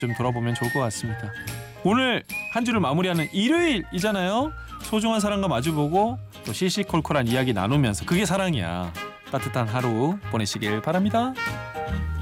좀 돌아보면 좋을 것 같습니다. 오늘 한 주를 마무리하는 일요일이잖아요. 소중한 사람과 마주보고 또 시시콜콜한 이야기 나누면서 그게 사랑이야. 따뜻한 하루 보내시길 바랍니다.